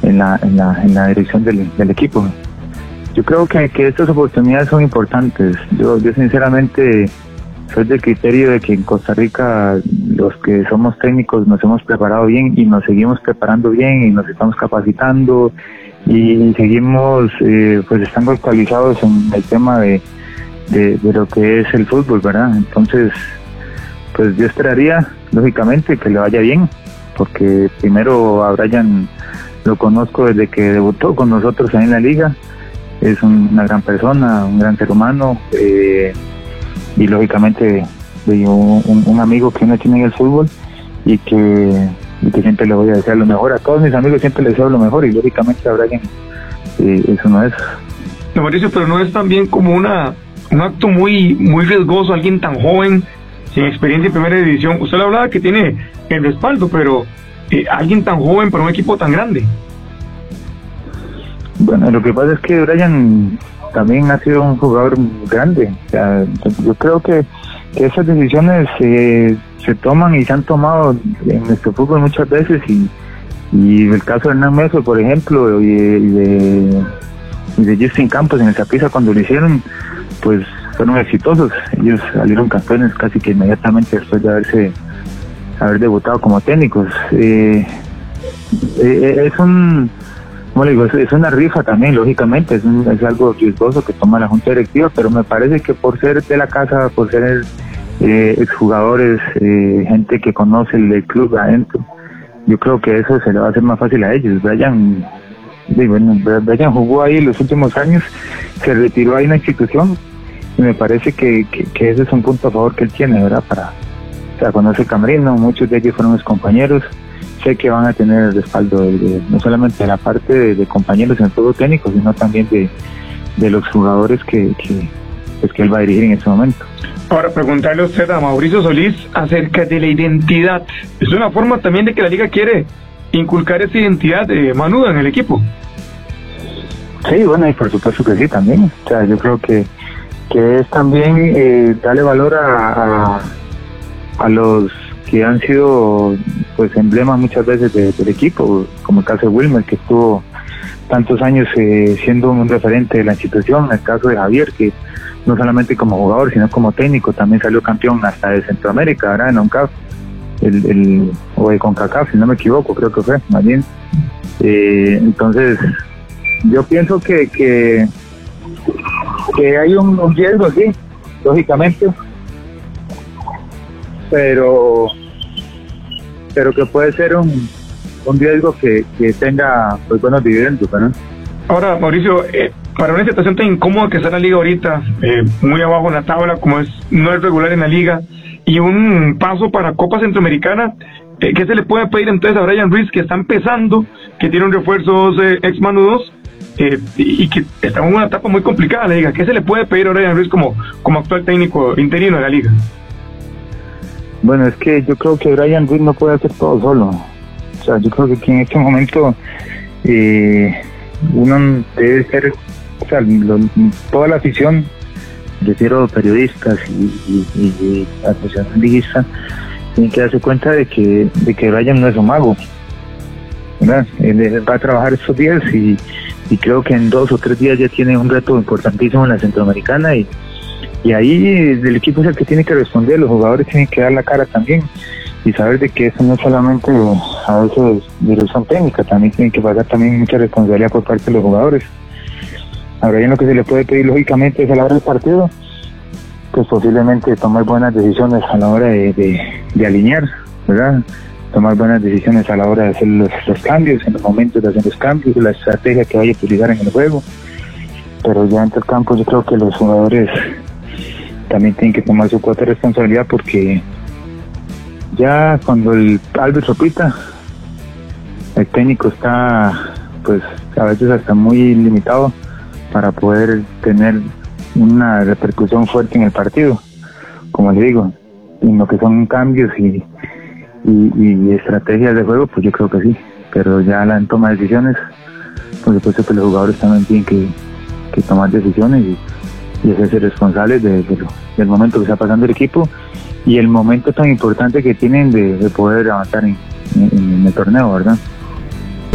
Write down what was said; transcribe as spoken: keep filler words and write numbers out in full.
en la, en la, en la dirección del, del equipo. Yo creo que, que estas oportunidades son importantes. Yo, yo sinceramente soy del criterio de que en Costa Rica los que somos técnicos nos hemos preparado bien y nos seguimos preparando bien y nos estamos capacitando y seguimos eh, pues estando actualizados en el tema de, de, de lo que es el fútbol, ¿verdad? Entonces, pues yo esperaría, lógicamente, que le vaya bien, porque primero a Brian lo conozco desde que debutó con nosotros en la liga. Es un, una gran persona, un gran ser humano, eh, y lógicamente un, un, un amigo que uno tiene en el fútbol y que, y que siempre le voy a desear lo mejor. A todos mis amigos siempre les deseo lo mejor y lógicamente a Brian eh, es uno de esos. No, Mauricio, pero no es también como una un acto muy muy riesgoso, alguien tan joven, sin experiencia en primera división. Usted le hablaba que tiene el respaldo, pero eh, alguien tan joven para un equipo tan grande. Bueno, lo que pasa es que Brian también ha sido un jugador grande. O sea, yo creo que, que esas decisiones eh, se toman y se han tomado en nuestro fútbol muchas veces y, y el caso de Hernán Meso, por ejemplo, y, y, de, y de Justin Campos en el Saprissa cuando lo hicieron, pues fueron exitosos. Ellos salieron campeones casi que inmediatamente después de haberse haber debutado como técnicos. Eh, eh, es un Como digo, es, es una rifa también, lógicamente, es, un, es algo riesgoso que toma la Junta Directiva, pero me parece que por ser de la casa, por ser eh, exjugadores, eh, gente que conoce el, el club adentro, yo creo que eso se le va a hacer más fácil a ellos. Brian, bueno, Brian jugó ahí los últimos años, se retiró ahí en la institución, y me parece que, que, que ese es un punto a favor que él tiene, ¿verdad? Para, o sea, conoce el camerino, muchos de ellos fueron mis compañeros. Sé que van a tener el respaldo de, de, no solamente de la parte de, de compañeros en el juego técnico, sino también de, de los jugadores que, que, pues que él va a dirigir en este momento. Ahora, preguntarle a usted a Mauricio Solís acerca de la identidad. Es una forma también de que la liga quiere inculcar esa identidad eh, manuda en el equipo. Sí, bueno, y por supuesto que sí también. O sea, yo creo que, que es también eh, darle valor a, a, a los que han sido pues emblemas muchas veces de, del equipo, como el caso de Wilmer, que estuvo tantos años eh, siendo un referente de la institución, el caso de Javier, que no solamente como jugador, sino como técnico, también salió campeón hasta de Centroamérica, ¿verdad? En ONCAF, el, el, o de CONCACAF, si no me equivoco, creo que fue, más bien. Eh, entonces, yo pienso que, que, que hay un, un riesgo, sí, lógicamente, pero pero que puede ser un, un riesgo que, que tenga pues buenos dividendos, ¿no? Ahora, Mauricio, eh, para una situación tan incómoda que está la liga ahorita, eh, muy abajo en la tabla, como es no es regular en la liga, y un paso para Copa Centroamericana, eh, ¿qué se le puede pedir entonces a Brian Ruiz, que está empezando, que tiene un refuerzo eh, ex manudos, eh, y, y que está en una etapa muy complicada en la liga? ¿Qué se le puede pedir a Brian Ruiz como, como actual técnico interino de la liga? Bueno, es que yo creo que Brian Ruiz no puede hacer todo solo. O sea, yo creo que en este momento eh, uno debe ser, o sea, lo, toda la afición, refiero periodistas y, y, y, y asociacionistas, tienen que darse cuenta de que, de que Brian no es un mago, ¿verdad? Él va a trabajar estos días y, y creo que en dos o tres días ya tiene un reto importantísimo en la Centroamericana y Y ahí el equipo es el que tiene que responder, los jugadores tienen que dar la cara también y saber de que eso no es solamente a veces dirección técnica, también tienen que pasar también mucha responsabilidad por parte de los jugadores. Ahora bien, lo que se le puede pedir lógicamente es a la hora del partido, pues posiblemente tomar buenas decisiones a la hora de, de, de alinear, ¿verdad? Tomar buenas decisiones a la hora de hacer los, los cambios, en los momentos de hacer los cambios, la estrategia que vaya a utilizar en el juego. Pero ya entre el campo yo creo que los jugadores también tienen que tomar su cuota de responsabilidad, porque ya cuando el árbitro pita, el técnico está pues a veces hasta muy limitado para poder tener una repercusión fuerte en el partido, como les digo, en lo que son cambios y, y, y estrategias de juego, pues yo creo que sí, pero ya la toma de decisiones, por supuesto que los jugadores también tienen que, que tomar decisiones y y hacerse responsables de, de lo, del momento que está pasando el equipo y el momento tan importante que tienen de, de poder avanzar en, en, en el torneo, ¿verdad?